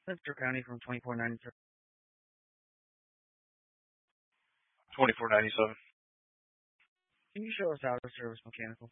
Spencer County from 2497. 2497. Can you show us out of service mechanical?